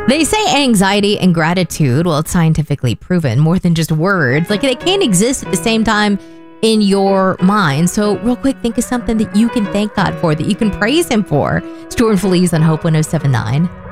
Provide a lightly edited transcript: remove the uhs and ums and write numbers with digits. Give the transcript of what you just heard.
They say anxiety and gratitude, well, it's scientifically proven, more than just words. Like, they can't exist at the same time in your mind. So real quick, think of something that you can thank God for, that you can praise him for. Stuart and Felice on Hope 107.9.